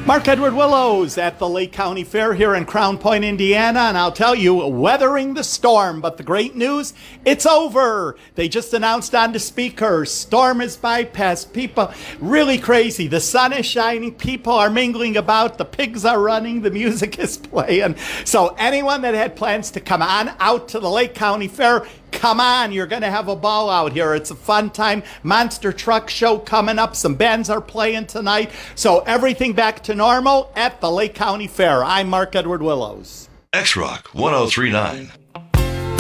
Mark Edward Willows at the Lake County Fair here in Crown Point, Indiana, and I'll tell you, weathering the storm. But the great news, it's over. They just announced on the speaker, storm is bypassed. People, really crazy. The sun is shining. People are mingling about. The pigs are running. The music is playing. So anyone that had plans to come on out to the Lake County Fair, come on, you're going to have a ball out here. It's a fun time. Monster truck show coming up. Some bands are playing tonight. So everything back to normal at the Lake County Fair. I'm Mark Edward Willows. X-Rock 1039.